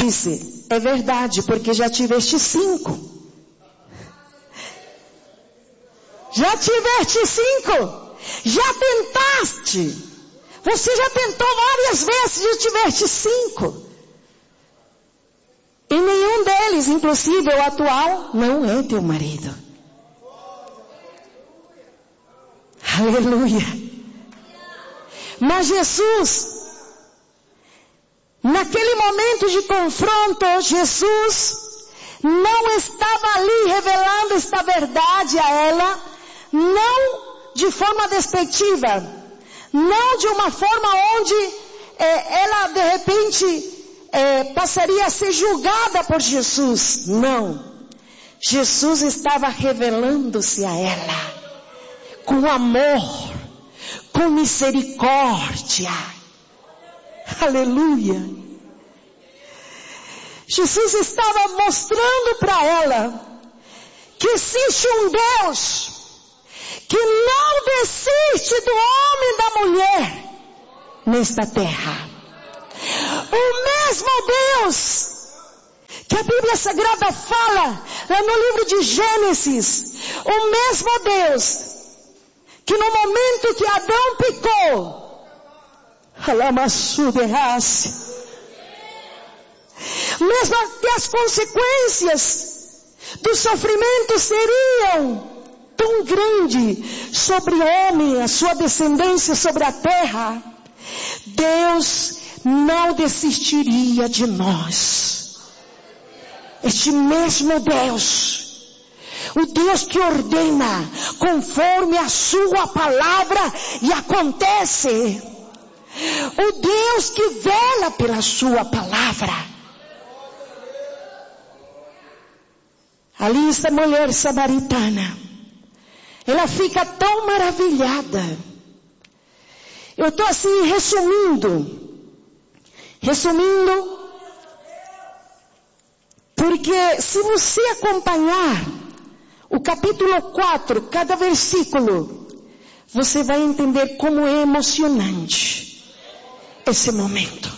disse: é verdade, porque já tiveste 5. Já tiveste 5. Já tentaste. Você já tentou várias vezes, já tiveste 5. E nenhum deles, inclusive o atual, não é teu marido. Aleluia. Mas Jesus, naquele momento de confronto, Jesus não estava ali revelando esta verdade a ela, não de forma despectiva, não de uma forma onde ela de repente passaria a ser julgada por Jesus. Não. Jesus estava revelando-se a ela com amor, com misericórdia. Aleluia. Jesus estava mostrando para ela que existe um Deus que não desiste do homem e da mulher nesta terra. O mesmo Deus que a Bíblia Sagrada fala lá no livro de Gênesis, o mesmo Deus que no momento que Adão pecou, mesmo que as consequências do sofrimento seriam tão grandes sobre o homem, a sua descendência sobre a terra, Deus não desistiria de nós. Este mesmo Deus, o Deus que ordena conforme a sua palavra e acontece, o Deus que vela pela sua palavra. Ali essa mulher samaritana, ela fica tão maravilhada. Eu estou assim resumindo, porque se você acompanhar o capítulo 4, cada versículo, você vai entender como é emocionante esse momento.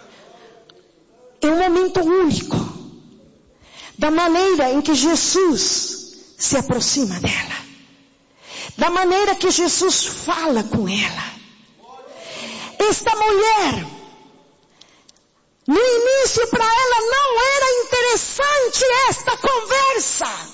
É um momento único, da maneira em que Jesus se aproxima dela, da maneira que Jesus fala com ela. Esta mulher, no início para ela não era interessante esta conversa.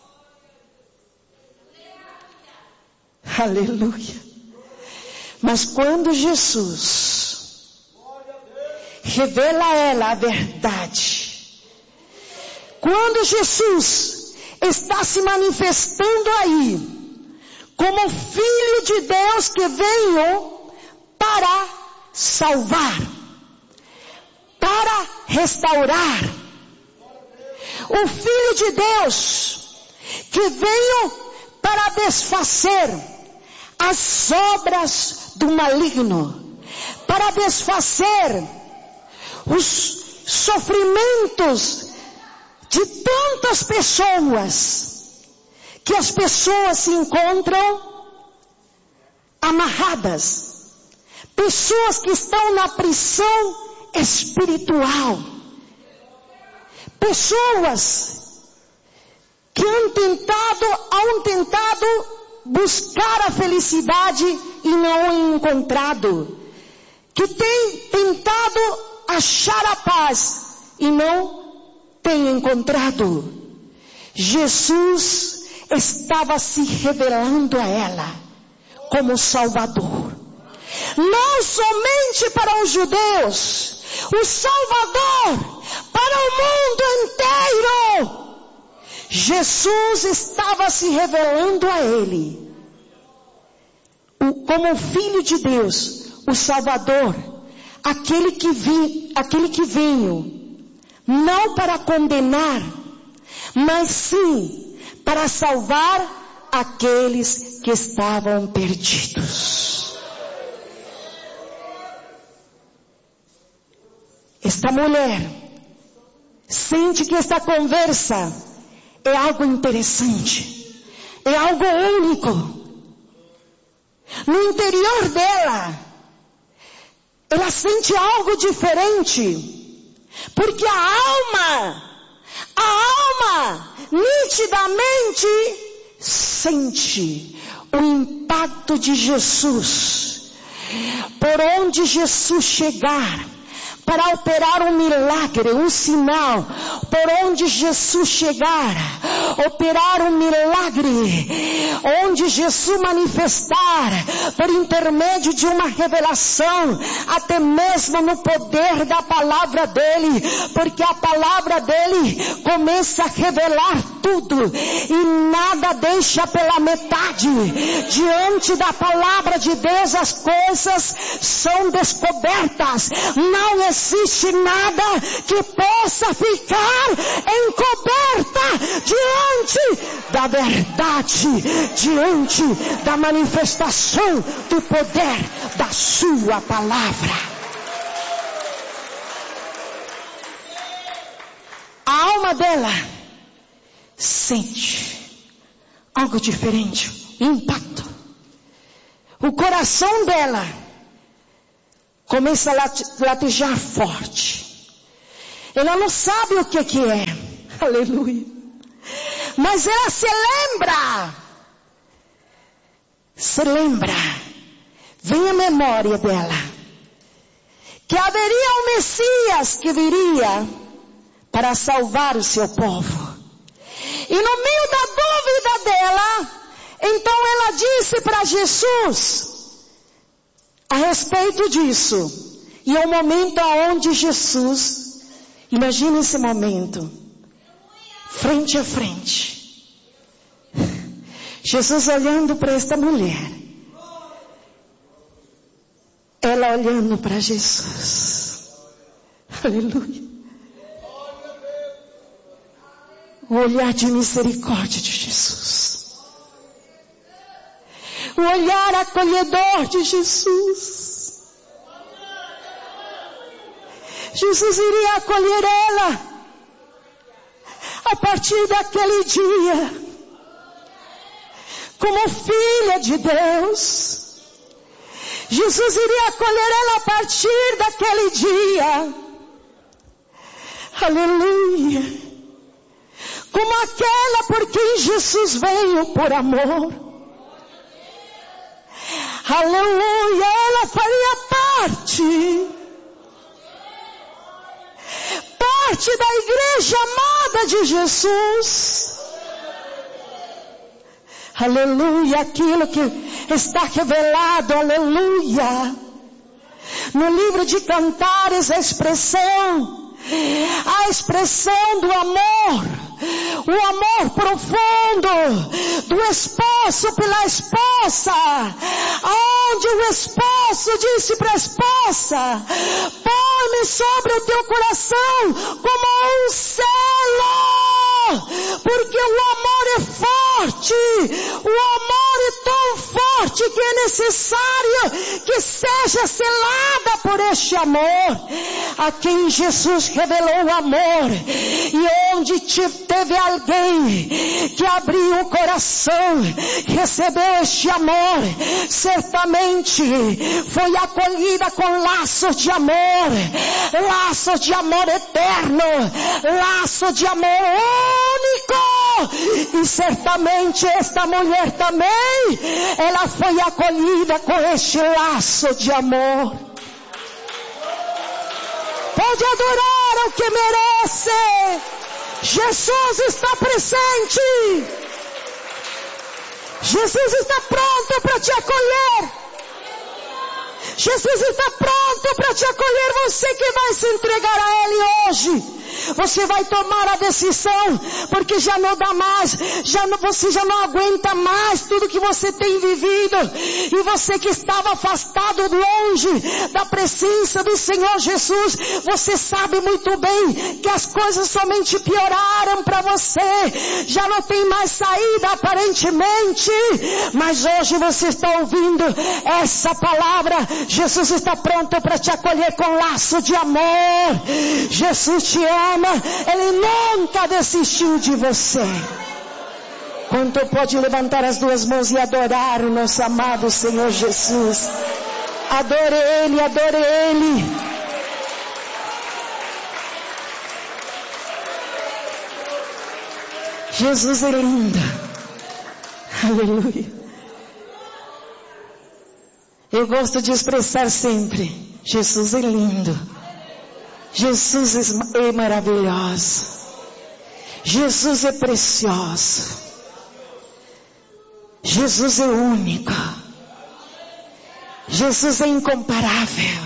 Aleluia. Mas quando Jesus revela a ela a verdade, quando Jesus está se manifestando aí como Filho de Deus que veio para salvar, para restaurar, o Filho de Deus que veio para desfazer as obras do maligno, para desfazer os sofrimentos de tantas pessoas, que as pessoas se encontram amarradas, pessoas que estão na prisão espiritual, pessoas que hão tentado buscar a felicidade e não encontrado, que têm tentado achar a paz e não têm encontrado. Jesus estava se revelando a ela como Salvador, não somente para os judeus, o Salvador para o mundo inteiro. Jesus estava se revelando a ele como o Filho de Deus, o Salvador, aquele que veio não para condenar, mas sim para salvar aqueles que estavam perdidos. Esta mulher sente que esta conversa é algo interessante, é algo único. No interior dela, ela sente algo diferente. Porque a alma nitidamente sente o impacto de Jesus. Por onde Jesus chegar, para operar um milagre, um sinal, por onde Jesus chegar, operar um milagre, onde Jesus manifestar, por intermédio de uma revelação, até mesmo no poder da palavra dele, porque a palavra dele começa a revelar tudo, e nada deixa pela metade. Diante da palavra de Deus, as coisas são descobertas. Não existe nada que possa ficar encoberta diante da verdade, diante da manifestação do poder da sua palavra. A alma dela sente algo diferente, impacto. O coração dela começa a latejar forte. Ela não sabe o que é. Aleluia. Mas ela se lembra. Vem a memória dela. Que haveria um Messias que viria para salvar o seu povo. E no meio da dúvida dela, então ela disse para Jesus a respeito disso. E é o momento onde Jesus, imagine esse momento, frente a frente, Jesus olhando para esta mulher, ela olhando para Jesus. Aleluia. O olhar de misericórdia de Jesus, o olhar acolhedor de Jesus. Jesus iria acolher ela a partir daquele dia, como filha de Deus. Jesus iria acolher ela a partir daquele dia. Aleluia. Como aquela por quem Jesus veio por amor. Aleluia, ela faria parte da igreja amada de Jesus. Aleluia, aquilo que está revelado, aleluia. No livro de Cantares, a expressão do amor. O amor profundo do esposo pela esposa, onde o esposo disse para a esposa: põe-me sobre o teu coração como um selo, porque o amor é forte, o amor é tão forte que é necessário que seja selada por este amor, a quem Jesus revelou o amor. E onde teve alguém que abriu o coração, recebeu este amor, certamente foi acolhida com laços de amor eterno, laço de amor único. E certamente esta mulher também, ela foi acolhida com este laço de amor. Pode adorar o que merece. Jesus está presente. Jesus está pronto para te acolher. Jesus está pronto para te acolher. Você que vai se entregar a Ele hoje. Você vai tomar a decisão, porque já não dá mais, você já não aguenta mais tudo que você tem vivido. E você que estava afastado, longe da presença do Senhor Jesus, você sabe muito bem que as coisas somente pioraram para você. Já não tem mais saída aparentemente, mas hoje você está ouvindo essa palavra. Jesus está pronto para te acolher com laço de amor. Jesus te ama. Ele nunca desistiu de você. Quanto pode levantar as duas mãos e adorar o nosso amado Senhor Jesus? Adore Ele, adore Ele. Jesus é lindo. Aleluia. Eu gosto de expressar sempre: Jesus é lindo. Jesus é maravilhoso. Jesus é precioso. Jesus é único. Jesus é incomparável.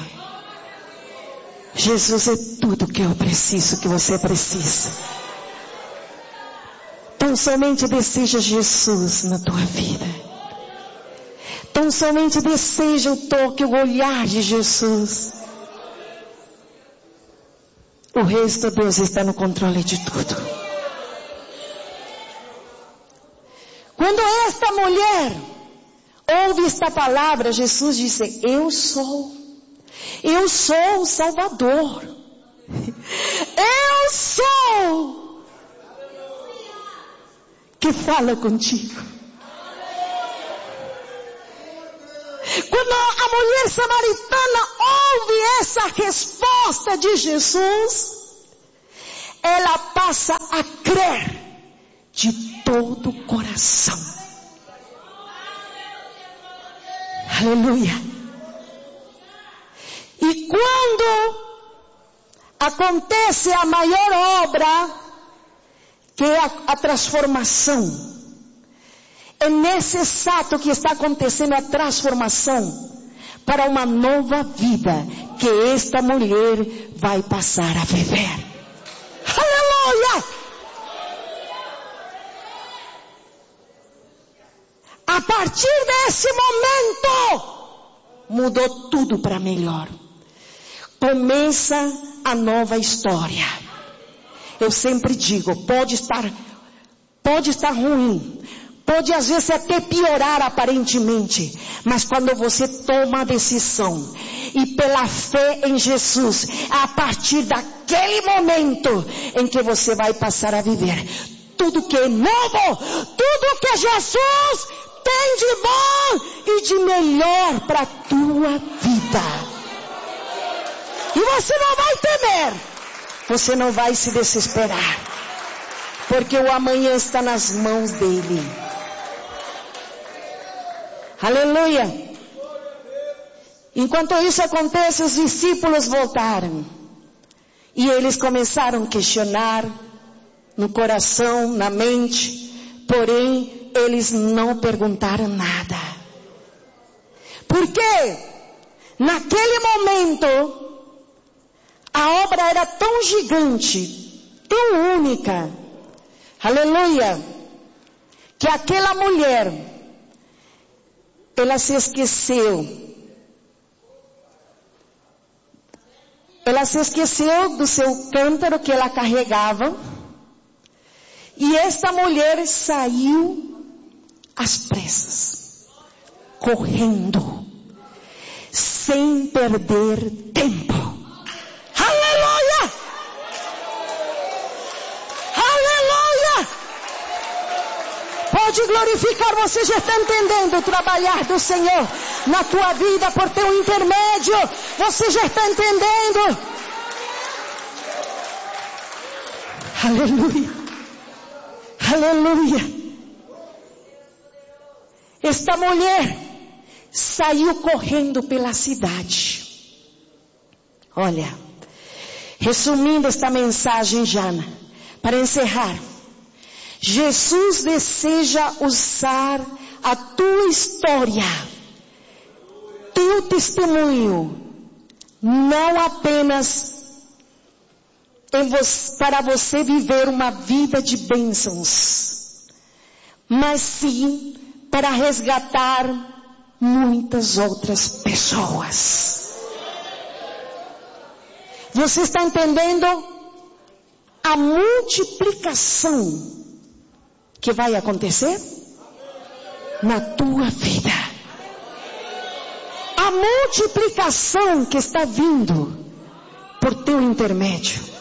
Jesus é tudo que eu preciso, que você precisa. Tão somente deseja Jesus na tua vida. Tão somente deseja o toque, o olhar de Jesus. O resto, Deus está no controle de tudo. Quando esta mulher ouve esta palavra, Jesus disse: eu sou o Salvador. Eu sou que fala contigo. Quando a mulher samaritana ouve essa resposta de Jesus, ela passa a crer de todo o coração. Aleluia. E quando acontece a maior obra, que é a transformação, é nesse exato que está acontecendo a transformação para uma nova vida que esta mulher vai passar a viver. Aleluia! A partir desse momento, mudou tudo para melhor. Começa a nova história. Eu sempre digo, pode estar ruim, pode às vezes até piorar aparentemente, mas quando você toma a decisão e pela fé em Jesus, a partir daquele momento em que você vai passar a viver tudo que é novo, tudo que Jesus tem de bom e de melhor para a tua vida. E você não vai temer, você não vai se desesperar, porque o amanhã está nas mãos dele. Aleluia. Enquanto isso acontece, os discípulos voltaram. E eles começaram a questionar no coração, na mente. Porém, eles não perguntaram nada. Porque naquele momento, a obra era tão gigante, tão única. Aleluia. Que aquela mulher, ela se esqueceu. Ela se esqueceu do seu cântaro que ela carregava. E esta mulher saiu às pressas, correndo, sem perder tempo. Aleluia! Aleluia! Pode glorificar, você já está entendendo o trabalhar do Senhor na tua vida por teu intermédio. Você já está entendendo? Aleluia. Aleluia. Esta mulher saiu correndo pela cidade. Olha, resumindo esta mensagem já, para encerrar. Jesus deseja usar a tua história, teu testemunho, não apenas para você viver uma vida de bênçãos, mas sim para resgatar muitas outras pessoas. Você está entendendo a multiplicação que vai acontecer na tua vida? A multiplicação que está vindo por teu intermédio.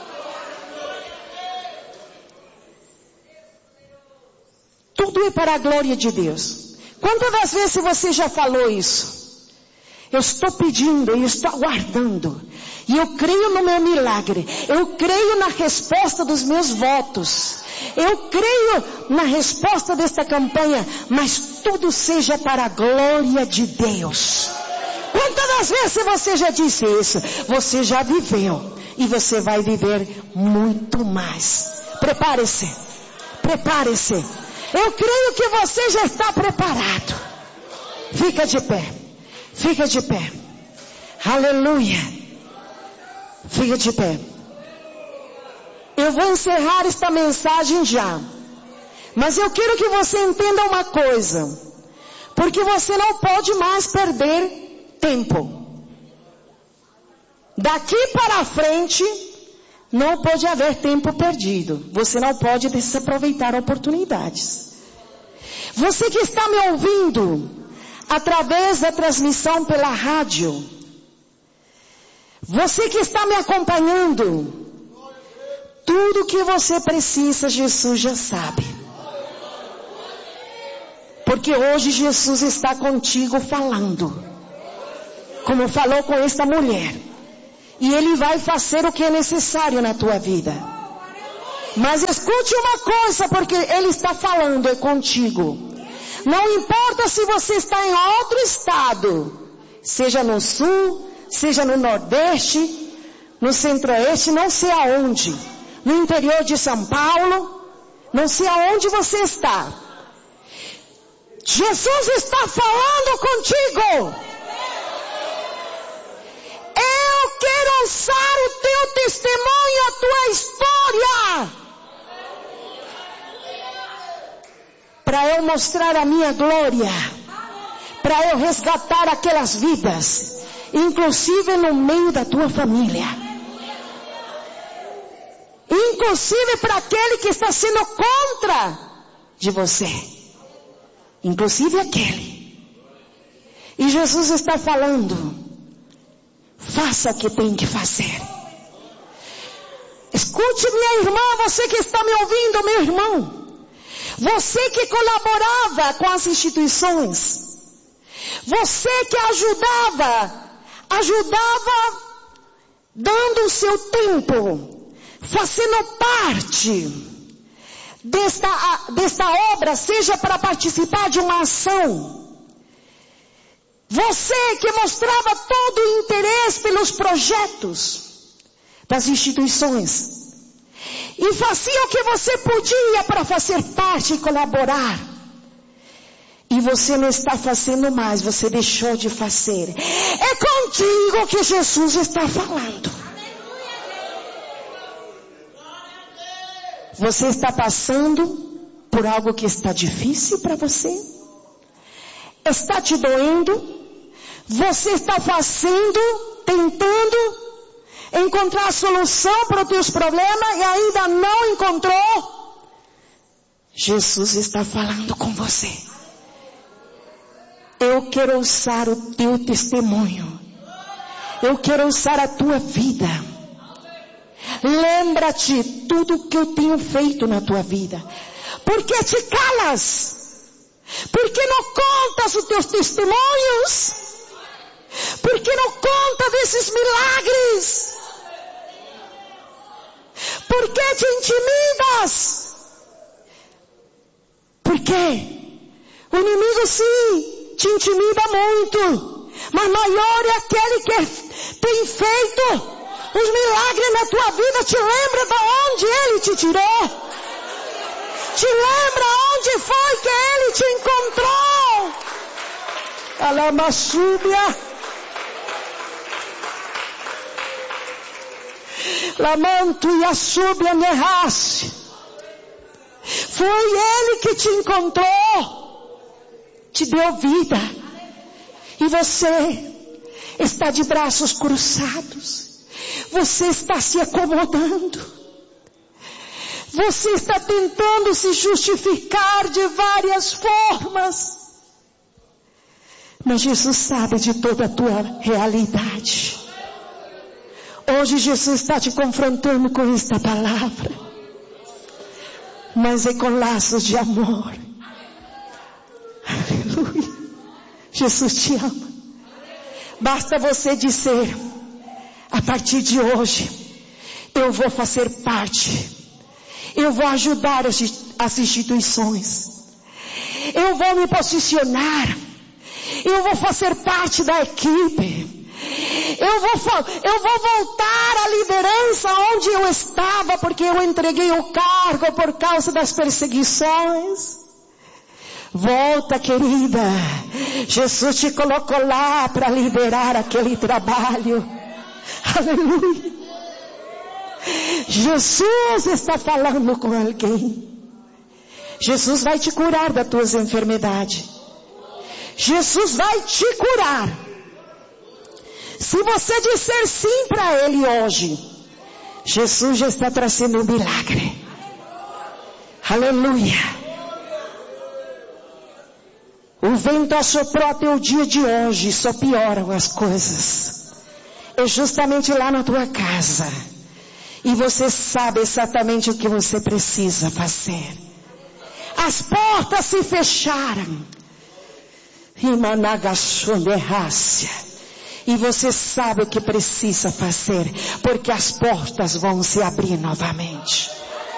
Tudo é para a glória de Deus. Quantas vezes você já falou isso? Eu estou pedindo, eu estou aguardando E eu creio no meu milagre. Eu creio na resposta dos meus votos. Eu creio na resposta desta campanha. Mas tudo seja para a glória de Deus. Quantas das vezes você já disse isso? Você já viveu. E você vai viver muito mais. Prepare-se. Prepare-se. Eu creio que você já está preparado. Fica de pé. Fica de pé. Aleluia. Fica de pé. Eu vou encerrar esta mensagem já. Mas eu quero que você entenda uma coisa. Porque você não pode mais perder tempo. Daqui para frente, não pode haver tempo perdido. Você não pode desaproveitar oportunidades. Você que está me ouvindo através da transmissão pela rádio, você que está me acompanhando, tudo que você precisa, Jesus já sabe. Porque hoje Jesus está contigo falando, como falou com esta mulher. E Ele vai fazer o que é necessário na tua vida. Mas escute uma coisa, porque Ele está falando é contigo. Não importa se você está em outro estado, seja no sul, seja no nordeste, no centro-oeste, não sei aonde, no interior de São Paulo, não sei aonde você está. Jesus está falando contigo. Eu quero usar o teu testemunho, a tua história, para eu mostrar a minha glória, para eu resgatar aquelas vidas, inclusive no meio da tua família, inclusive para aquele que está sendo contra de você, inclusive aquele. E Jesus está falando, faça o que tem que fazer. Escute, minha irmã, você que está me ouvindo, meu irmão, você que colaborava com as instituições, você que ajudava dando o seu tempo, fazendo parte desta obra, seja para participar de uma ação. Você que mostrava todo o interesse pelos projetos das instituições e fazia o que você podia para fazer parte e colaborar. E você não está fazendo mais, você deixou de fazer. É contigo que Jesus está falando. Você está passando por algo que está difícil para você? Está te doendo? Você está fazendo, tentando encontrar a solução para os teus problemas e ainda não encontrou? Jesus está falando com você. Eu quero usar o teu testemunho. Eu quero usar a tua vida. Lembra-te tudo que eu tenho feito na tua vida. Por que te calas? Por que não contas os teus testemunhos? Por que não conta desses milagres? Por que te intimidas? Por quê? O inimigo sim te intimida muito, mas maior é aquele que tem feito os milagres na tua vida. Te lembra de onde Ele te tirou? Te lembra onde foi que Ele te encontrou? Alamassúbia. Lamanto e assúbia nerrasse. Foi Ele que te encontrou, te deu vida. E você está de braços cruzados. Você está se acomodando. Você está tentando se justificar de várias formas. Mas Jesus sabe de toda a tua realidade. Hoje Jesus está te confrontando com esta palavra. Mas é com laços de amor. Aleluia. Jesus te ama. Basta você dizer: A partir de hoje, eu vou fazer parte. Eu vou ajudar as instituições. Eu vou me posicionar. Eu vou fazer parte da equipe. Eu vou voltar à liderança onde eu estava, porque eu entreguei o cargo por causa das perseguições. Volta, querida. Jesus te colocou lá para liderar aquele trabalho. Aleluia. Jesus está falando com alguém. Jesus vai te curar das tuas enfermidades. Jesus vai te curar. Se você disser sim para Ele hoje, Jesus já está trazendo um milagre. Aleluia. O vento assoprou até o dia de hoje, só pioram as coisas. É justamente lá na tua casa. E você sabe exatamente o que você precisa fazer. As portas se fecharam. E você sabe o que precisa fazer, porque as portas vão se abrir novamente.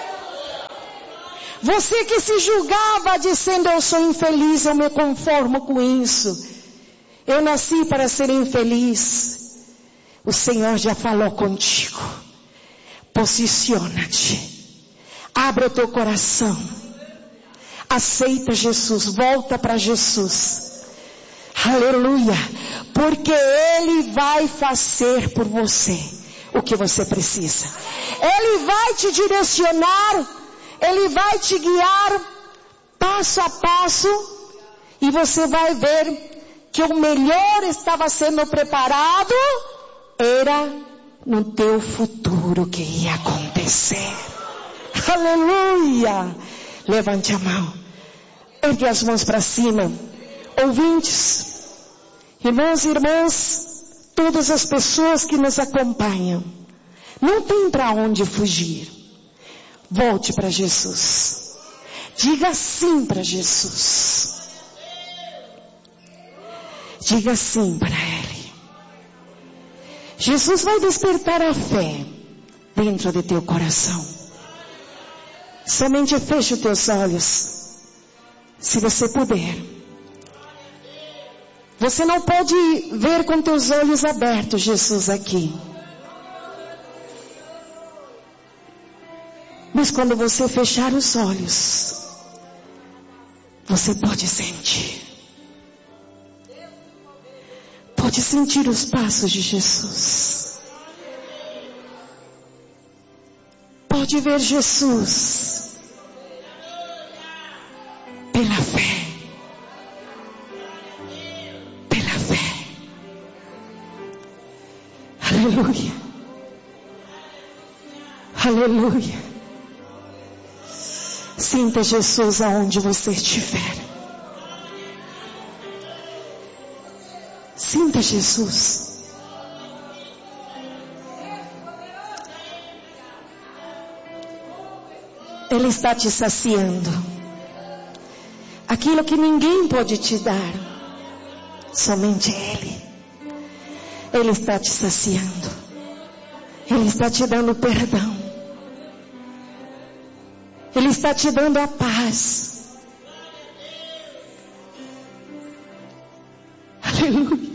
Você que se julgava dizendo: eu sou infeliz, eu me conformo com isso. Eu nasci para ser infeliz. O Senhor já falou contigo. Posiciona-te. Abre o teu coração. Aceita Jesus. Volta para Jesus. Aleluia. Porque Ele vai fazer por você o que você precisa. Ele vai te direcionar. Ele vai te guiar passo a passo. E você vai ver que o melhor estava sendo preparado. Era no teu futuro que ia acontecer. Aleluia. Levante a mão. Ergue as mãos para cima. Ouvintes, irmãos e irmãs, todas as pessoas que nos acompanham, não tem para onde fugir. Volte para Jesus. Diga sim para Jesus. Diga sim para Ele. Jesus vai despertar a fé dentro de teu coração. Somente feche os teus olhos, se você puder. Você não pode ver com teus olhos abertos Jesus aqui. Mas quando você fechar os olhos, você pode sentir. Pode sentir os passos de Jesus. Pode ver Jesus pela fé. Pela fé. Aleluia. Aleluia. Sinta Jesus aonde você estiver. Sinta Jesus. Ele está te saciando. Aquilo que ninguém pode te dar, somente Ele. Ele está te saciando. Ele está te dando perdão. Ele está te dando a paz. Aleluia.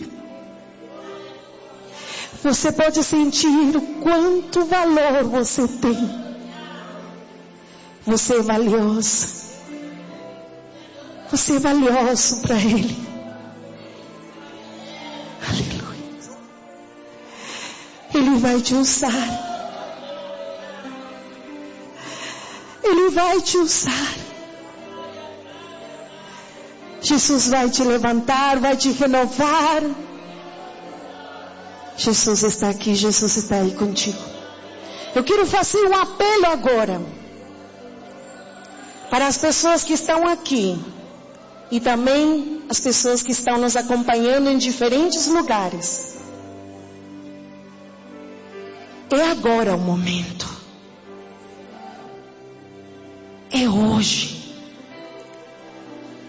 Você pode sentir o quanto valor você tem. Você é valioso. Você é valioso para Ele. Aleluia. Ele vai te usar. Ele vai te usar. Jesus vai te levantar, vai te renovar. Jesus está aqui, Jesus está aí contigo. Eu quero fazer um apelo agora para as pessoas que estão aqui e também as pessoas que estão nos acompanhando em diferentes lugares. É agora o momento. É hoje.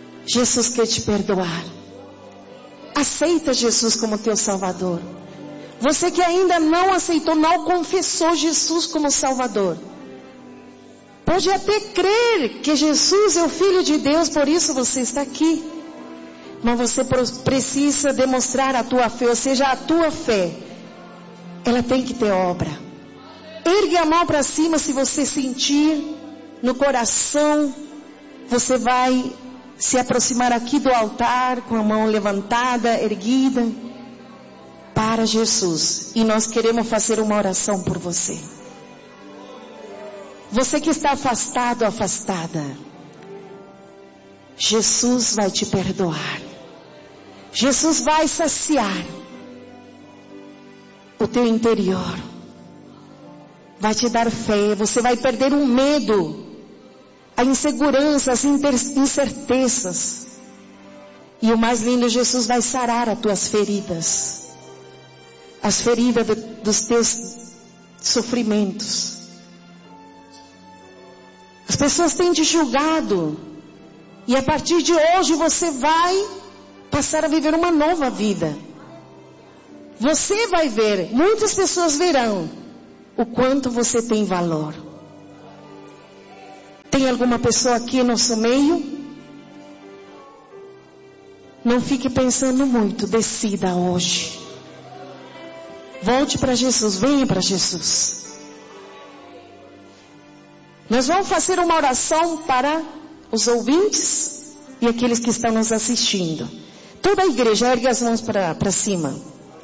Jesus quer te perdoar. Aceita Jesus como teu Salvador. Você que ainda não aceitou, não confessou Jesus como Salvador. Pode até crer que Jesus é o Filho de Deus, por isso você está aqui. Mas você precisa demonstrar a tua fé, ou seja, a tua fé, ela tem que ter obra. Ergue a mão para cima se você sentir no coração. Você vai se aproximar aqui do altar com a mão levantada, erguida, para Jesus. E nós queremos fazer uma oração por você. Você que está afastado, afastada, Jesus vai te perdoar. Jesus vai saciar o teu interior. Vai te dar fé. Você vai perder o medo, a insegurança, as incertezas. E o mais lindo, Jesus vai sarar as tuas feridas. As feridas dos teus sofrimentos. As pessoas têm te julgado. E a partir de hoje você vai passar a viver uma nova vida. Você vai ver, muitas pessoas verão o quanto você tem valor. Tem alguma pessoa aqui no nosso meio? Não fique pensando muito, decida hoje. Volte para Jesus, venha para Jesus. Nós vamos fazer uma oração para os ouvintes e aqueles que estão nos assistindo. Toda a igreja, ergue as mãos para cima.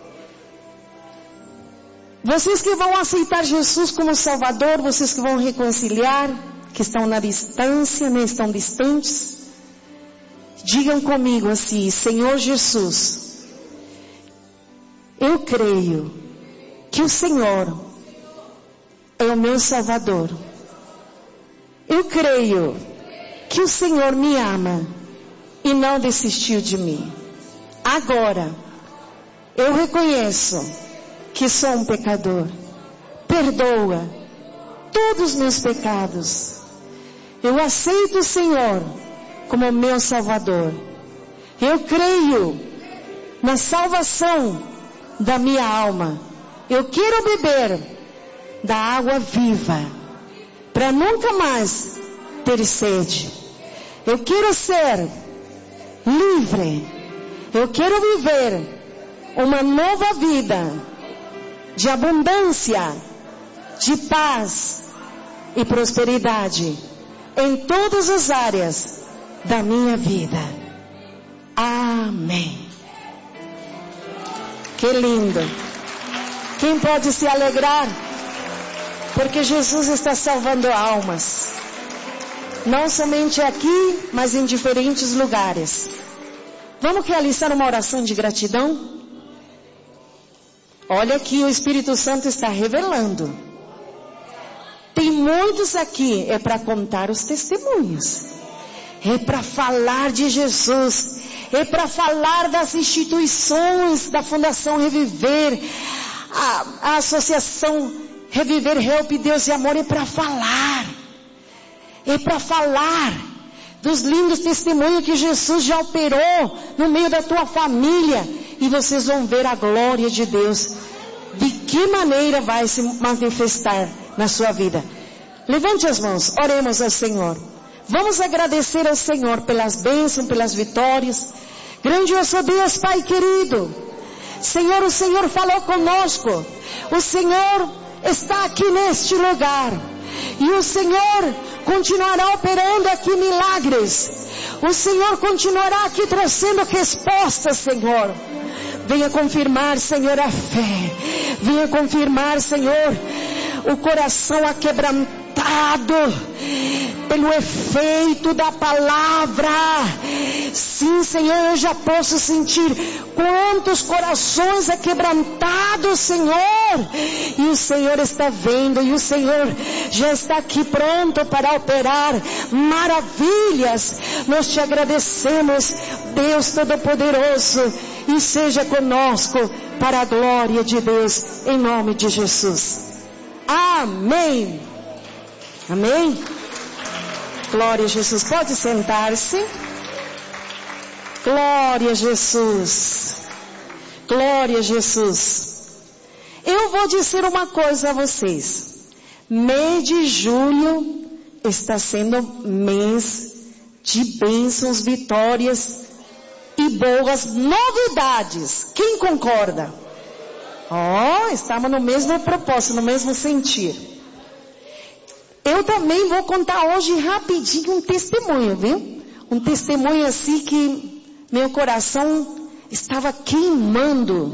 Vocês que vão aceitar Jesus como Salvador, vocês que vão reconciliar, que estão na distância, nem estão distantes, digam comigo assim: Senhor Jesus, eu creio que o Senhor é o meu Salvador. Eu creio que o Senhor me ama e não desistiu de mim. Agora, eu reconheço que sou um pecador. Perdoa todos os meus pecados. Eu aceito o Senhor como meu Salvador. Eu creio na salvação da minha alma. Eu quero beber da água viva, para nunca mais ter sede. Eu quero ser livre. Eu quero viver uma nova vida de abundância, de paz e prosperidade em todas as áreas da minha vida. Amém. Que lindo. Quem pode se alegrar? Porque Jesus está salvando almas. Não somente aqui, mas em diferentes lugares. Vamos realizar uma oração de gratidão? Olha aqui, o Espírito Santo está revelando. Tem muitos aqui, é para contar os testemunhos. É para falar de Jesus. É para falar das instituições da Fundação Reviver. A Associação Reviver, Help, Deus e Amor, é para falar. É para falar dos lindos testemunhos que Jesus já operou no meio da tua família. E vocês vão ver a glória de Deus. De que maneira vai se manifestar na sua vida. Levante as mãos, oremos ao Senhor. Vamos agradecer ao Senhor pelas bênçãos, pelas vitórias. Grandioso Deus, Pai querido. Senhor, o Senhor falou conosco. O Senhor está aqui neste lugar. E o Senhor continuará operando aqui milagres. O Senhor continuará aqui trazendo respostas, Senhor. Venha confirmar, Senhor, a fé. Venha confirmar, Senhor, o coração aquebrantado pelo efeito da palavra. Sim, Senhor, eu já posso sentir quantos corações aquebrantados, Senhor. E o Senhor está vendo, e o Senhor já está aqui pronto para operar maravilhas. Nós te agradecemos, Deus Todo-Poderoso, e seja conosco para a glória de Deus, em nome de Jesus. Amém. Amém. Glória a Jesus. Pode sentar-se. Glória a Jesus. Glória a Jesus. vou dizer uma coisa a vocês. Mês de julho está sendo mês de bênçãos, vitórias e boas novidades. Quem concorda? Estamos no mesmo propósito, no mesmo sentir. Eu também vou contar hoje rapidinho um testemunho, viu? Um testemunho assim que meu coração estava queimando.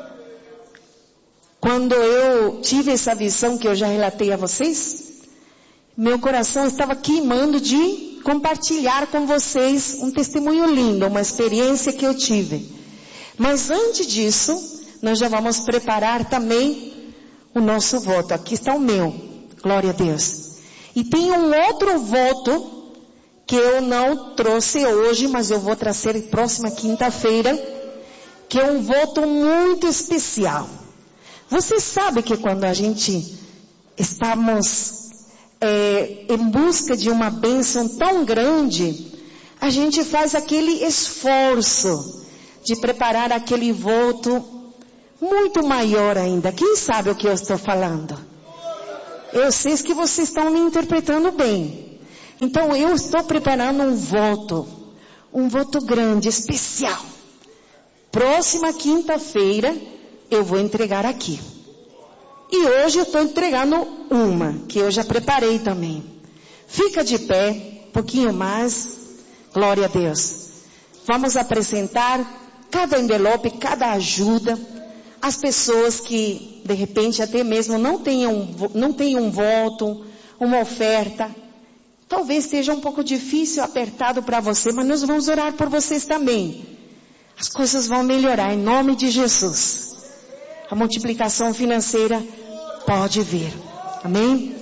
Quando eu tive essa visão que eu já relatei a vocês, meu coração estava queimando de compartilhar com vocês um testemunho lindo, uma experiência que eu tive. Mas antes disso, nós já vamos preparar também o nosso voto. Aqui está o meu, glória a Deus. E tem um outro voto que eu não trouxe hoje, mas eu vou trazer próxima quinta-feira, que é um voto muito especial. Você sabe que quando a gente estamos em busca de uma bênção tão grande, a gente faz aquele esforço de preparar aquele voto muito maior ainda. Quem sabe o que eu estou falando? Eu sei que vocês estão me interpretando bem. Então eu estou preparando um voto grande, especial. Próxima quinta-feira eu vou entregar aqui. E hoje eu estou entregando uma, que eu já preparei também. Fica de pé, um pouquinho mais. Glória a Deus. Vamos apresentar cada envelope, cada ajuda. As pessoas que, de repente, até mesmo não tenham um voto, uma oferta. Talvez seja um pouco difícil, apertado para você, mas nós vamos orar por vocês também. As coisas vão melhorar, em nome de Jesus. A multiplicação financeira pode vir. Amém?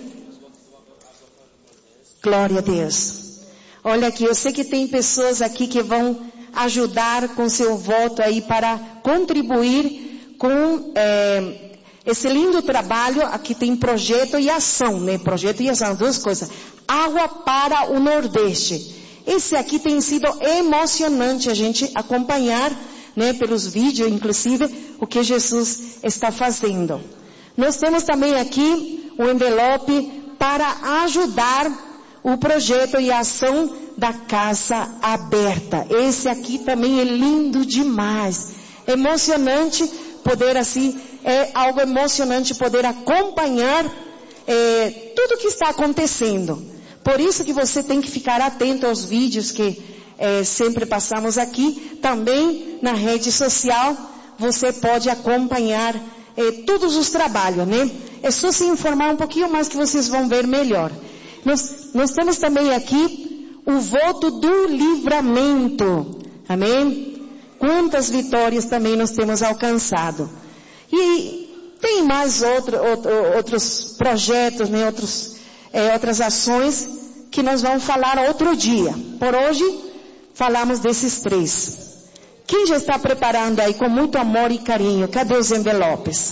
Glória a Deus. Olha aqui, eu sei que tem pessoas aqui que vão ajudar com seu voto aí para contribuir com esse lindo trabalho. Aqui tem projeto e ação, né? Projeto e ação, duas coisas. Água para o Nordeste. Esse aqui tem sido emocionante a gente acompanhar, né, pelos vídeos, inclusive, o que Jesus está fazendo. Nós temos também aqui um envelope para ajudar o projeto e a ação da Casa Aberta. Esse aqui também é lindo demais. Emocionante poder assim, é algo emocionante poder acompanhar tudo que está acontecendo. Por isso que você tem que ficar atento aos vídeos que sempre passamos aqui. Também na rede social você pode acompanhar todos os trabalhos, né? É só se informar um pouquinho mais que vocês vão ver melhor. Nós temos também aqui o voto do livramento. Amém? Quantas vitórias também nós temos alcançado. E tem mais outros projetos, né? Outras ações que nós vamos falar outro dia. Por hoje, falamos desses 3. Quem já está preparando aí com muito amor e carinho? Cadê os envelopes?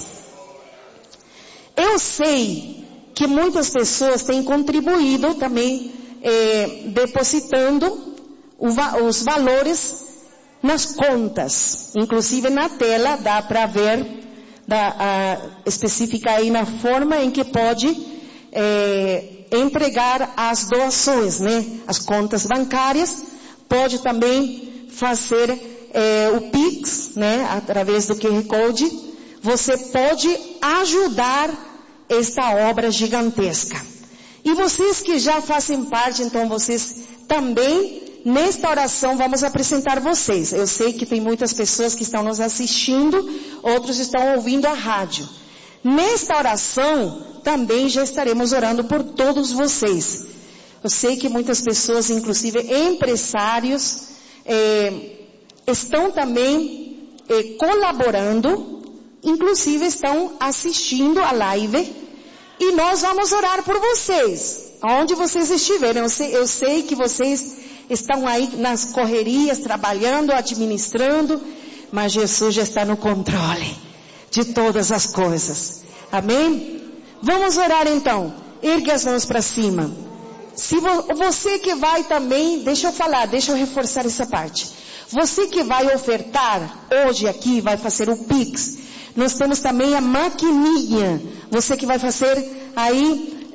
Eu sei que muitas pessoas têm contribuído também, depositando os valores nas contas. Inclusive na tela dá para ver, especifica aí na forma em que pode entregar as doações, né? As contas bancárias. Pode também fazer o Pix, né? Através do QR Code. Você pode ajudar esta obra gigantesca. E vocês que já fazem parte, então vocês também, nesta oração, vamos apresentar vocês. Eu sei que tem muitas pessoas que estão nos assistindo, outros estão ouvindo a rádio. Nesta oração, também já estaremos orando por todos vocês. Eu sei que muitas pessoas, inclusive empresários, estão também colaborando, inclusive estão assistindo a live, e nós vamos orar por vocês, aonde vocês estiverem. Eu sei que vocês estão aí nas correrias, trabalhando, administrando, mas Jesus já está no controle de todas as coisas. Amém? Vamos orar então. Ergue as mãos para cima. Se você que vai também, deixa eu reforçar essa parte. Você que vai ofertar hoje aqui, vai fazer o Pix. Nós temos também a maquininha. Você que vai fazer aí,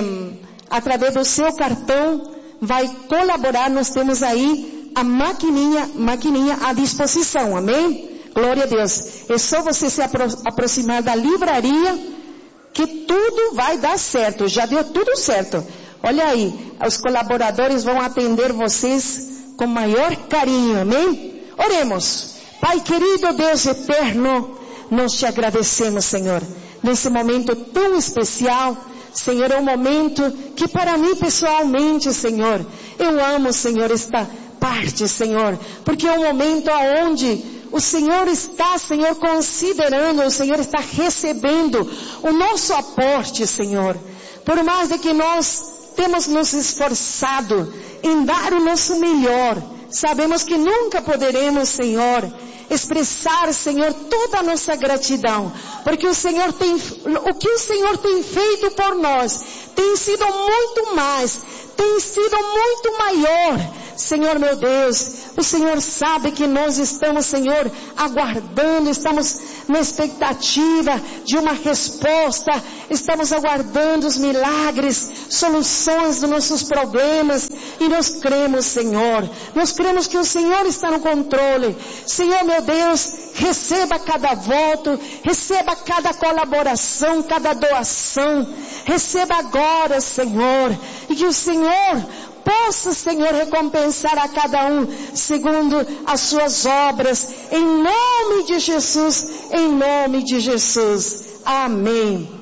através do seu cartão, vai colaborar. Nós temos aí a maquininha à disposição. Amém? Glória a Deus. É só você se aproximar da livraria que tudo vai dar certo. Já deu tudo certo. Olha aí, os colaboradores vão atender vocês com maior carinho. Amém? Oremos. Pai querido, Deus eterno, nós te agradecemos, Senhor, nesse momento tão especial. Senhor, é um momento que para mim pessoalmente, Senhor, eu amo, Senhor, esta parte, Senhor, porque é um momento onde o Senhor está, Senhor, considerando, o Senhor está recebendo o nosso aporte, Senhor. Por mais de que nós temos nos esforçado em dar o nosso melhor, sabemos que nunca poderemos, Senhor, expressar, Senhor, toda a nossa gratidão, porque o que o Senhor tem feito por nós tem sido muito mais, tem sido muito maior. Senhor meu Deus, o Senhor sabe que nós estamos, Senhor, aguardando, estamos na expectativa de uma resposta, estamos aguardando os milagres, soluções dos nossos problemas, e nós cremos, Senhor, nós cremos que o Senhor está no controle. Senhor meu Deus, receba cada voto, receba cada colaboração, cada doação, receba agora, Senhor, e que o Senhor possa, Senhor, recompensar a cada um segundo as suas obras, em nome de Jesus, em nome de Jesus. Amém.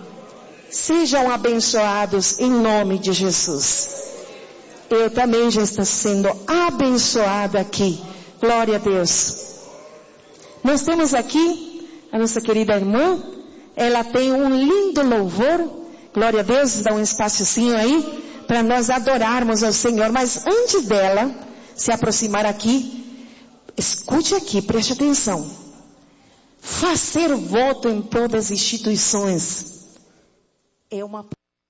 Sejam abençoados em nome de Jesus. Eu também já estou sendo abençoada aqui. Glória a Deus. Nós temos aqui a nossa querida irmã. Ela tem um lindo louvor. Glória a Deus, dá um espacinho aí para nós adorarmos ao Senhor. Mas antes dela se aproximar aqui, escute aqui, preste atenção. Fazer voto em todas as instituições é uma...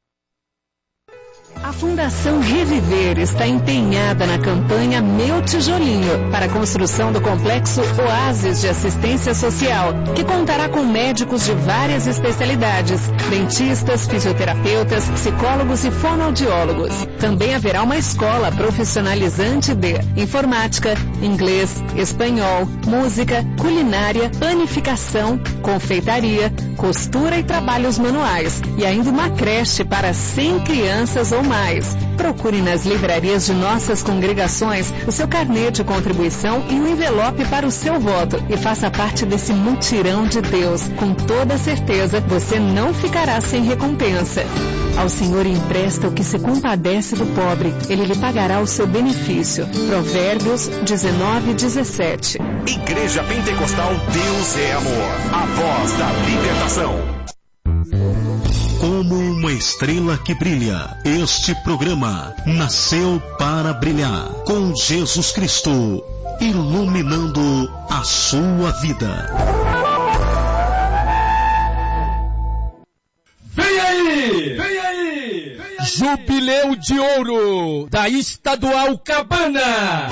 A Fundação Reviver está empenhada na campanha Meu Tijolinho para a construção do complexo Oásis de Assistência Social, que contará com médicos de várias especialidades, dentistas, fisioterapeutas, psicólogos e fonoaudiólogos. Também haverá uma escola profissionalizante de informática, inglês, espanhol, música, culinária, panificação, confeitaria, costura e trabalhos manuais, e ainda uma creche para 100 crianças ou mais. Procure nas livrarias de nossas congregações o seu carnê de contribuição e um envelope para o seu voto, e faça parte desse mutirão de Deus. Com toda certeza, você não ficará sem recompensa. Ao Senhor empresta o que se compadece do pobre, Ele lhe pagará o seu benefício. Provérbios 19:17. Igreja Pentecostal Deus é Amor, a voz da libertação. Como uma estrela que brilha, este programa nasceu para brilhar, com Jesus Cristo iluminando a sua vida. Vem aí! Vem aí! Jubileu de Ouro da Estadual Cabana.